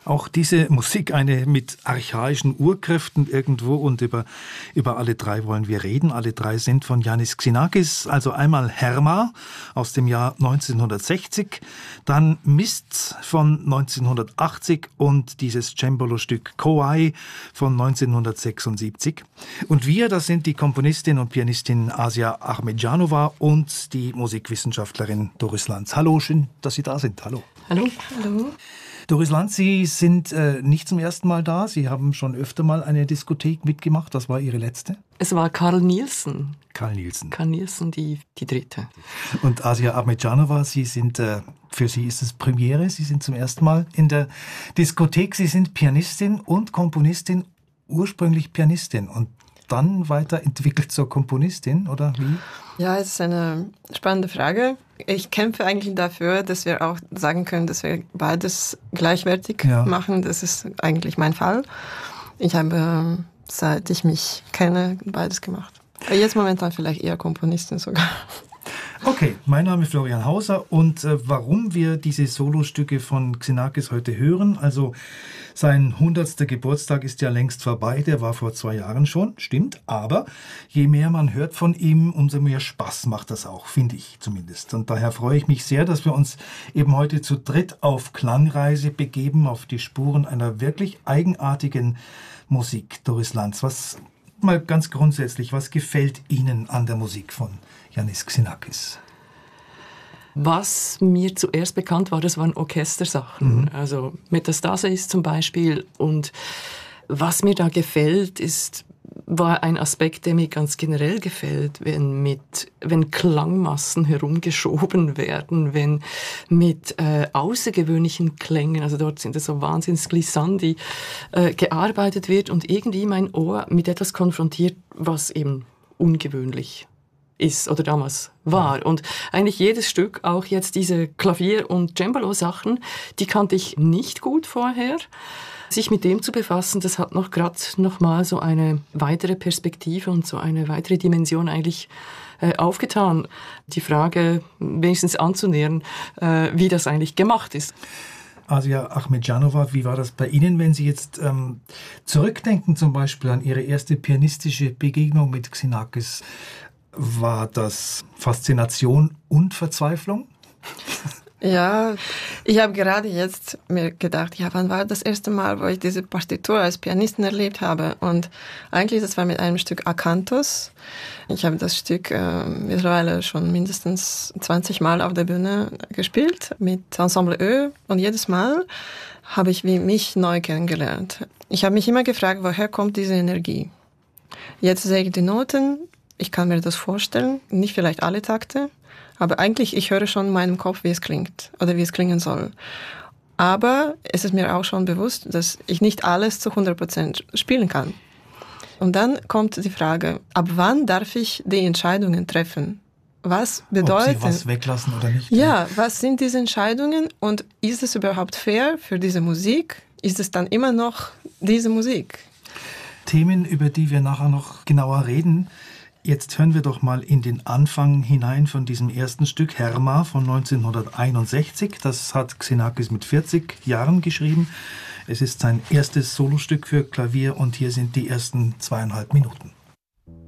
Auch diese Musik, eine mit archaischen Urkräften irgendwo, und über alle drei wollen wir reden. Alle drei sind von Yannis Xenakis, also einmal Herma aus dem Jahr 1960, dann Mists von 1980 und dieses Cembalo-Stück Kowai von 1976. Und wir, das sind die Komponistin und Pianistin Asia Ahmedjanova und die Musikwissenschaftlerin Doris Lanz. Hallo, schön, dass Sie da sind. Hallo. Hallo. Hallo. Doris Lanz, Sie sind nicht zum ersten Mal da. Sie haben schon öfter mal eine Diskothek mitgemacht. Das war Ihre letzte? Es war Carl Nielsen. Carl Nielsen. Carl Nielsen, die dritte. Und Asia Ahmedjanova, für Sie ist es Premiere. Sie sind zum ersten Mal in der Diskothek. Sie sind Pianistin und Komponistin, ursprünglich Pianistin und dann weiterentwickelt zur Komponistin, oder wie? Ja, es ist eine spannende Frage. Ich kämpfe eigentlich dafür, dass wir auch sagen können, dass wir beides gleichwertig machen. Das ist eigentlich mein Fall. Ich habe, seit ich mich kenne, beides gemacht. Jetzt momentan vielleicht eher Komponistin sogar. Okay, mein Name ist Florian Hauser und warum wir diese Solostücke von Xenakis heute hören, also sein 100. Geburtstag ist ja längst vorbei, der war vor 2 Jahren schon, stimmt, aber je mehr man hört von ihm, umso mehr Spaß macht das auch, finde ich zumindest. Und daher freue ich mich sehr, dass wir uns eben heute zu dritt auf Klangreise begeben, auf die Spuren einer wirklich eigenartigen Musik. Doris Lanz, mal ganz grundsätzlich, was gefällt Ihnen an der Musik von Yannis Xenakis? Was mir zuerst bekannt war, das waren Orchestersachen. Also Metastasis zum Beispiel. Und was mir da gefällt, war ein Aspekt, der mir ganz generell gefällt, wenn Klangmassen herumgeschoben werden, wenn mit außergewöhnlichen Klängen, also dort sind es so Wahnsinns-Glissandi, gearbeitet wird und irgendwie mein Ohr mit etwas konfrontiert, was eben ungewöhnlich ist oder damals war. Und eigentlich jedes Stück, auch jetzt diese Klavier- und Cembalo-Sachen, die kannte ich nicht gut vorher. Sich mit dem zu befassen, das hat noch mal so eine weitere Perspektive und so eine weitere Dimension eigentlich aufgetan. Die Frage wenigstens anzunähern, wie das eigentlich gemacht ist. Asia Ahmedjanova, wie war das bei Ihnen, wenn Sie jetzt zurückdenken zum Beispiel an Ihre erste pianistische Begegnung mit Xenakis? War das Faszination und Verzweiflung? Ja, ich habe gerade jetzt mir gedacht, wann war das erste Mal, wo ich diese Partitur als Pianistin erlebt habe? Und eigentlich, das war mit einem Stück Akanthos. Ich habe das Stück mittlerweile schon mindestens 20 Mal auf der Bühne gespielt mit Ensemble Ö. Und jedes Mal habe ich mich neu kennengelernt. Ich habe mich immer gefragt, woher kommt diese Energie? Jetzt sehe ich die Noten. Ich kann mir das vorstellen, nicht vielleicht alle Takte, aber eigentlich, ich höre schon in meinem Kopf, wie es klingt oder wie es klingen soll. Aber es ist mir auch schon bewusst, dass ich nicht alles zu 100% spielen kann. Und dann kommt die Frage, ab wann darf ich die Entscheidungen treffen? Was bedeutet... Ob Sie was weglassen oder nicht? Ja, was sind diese Entscheidungen und ist es überhaupt fair für diese Musik? Ist es dann immer noch diese Musik? Themen, über die wir nachher noch genauer reden. Jetzt hören wir doch mal in den Anfang hinein von diesem ersten Stück, Herma von 1961. Das hat Xenakis mit 40 Jahren geschrieben. Es ist sein erstes Solostück für Klavier und hier sind die ersten 2,5 Minuten.